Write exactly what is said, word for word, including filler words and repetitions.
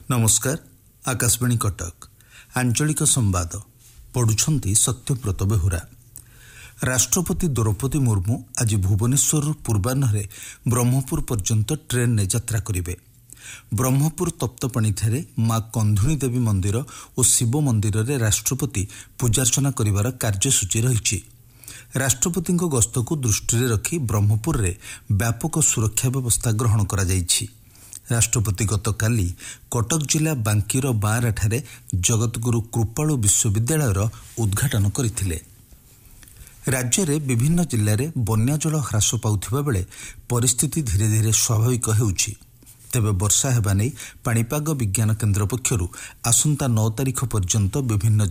नमस्कार। आकाशवाणी कटक आंचलिक संवाद पढ़ुछंती सत्यव्रत बेहुरा। राष्ट्रपति द्रौपदी मुर्मू आज भुवनेश्वर पूर्वाह्न ब्रह्मपुर पर्यंत ट्रेन ने यात्रा करिवे। ब्रह्मपुर तप्तपाणी मां कंधुणी देवी मंदिर और शिव मंदिर रे राष्ट्रपति पूजार्चना करिवार कार्यसूची रही। राष्ट्रपति गस्त को दृष्टि रखी ब्रह्मपुर रे व्यापक सुरक्षा व्यवस्था ग्रहण करा जायछि। राष्ट्रपति गतकाली कटक जिला बांकीर बाराठारे जगतगुरु कृपालु विश्वविद्यालयर उद्घाटन करथिले। राज्य रे विभिन्न जिल्ला रे बन्या जल ह्रास पाउथिबा बेले परिस्थिति धीरे धीरे स्वाभाविक हेउछि। तेबे वर्षा हेबा नै पाणीपाग विज्ञान केन्द्र पक्षरु आसंता नौ तारिख पर्यंत विभिन्न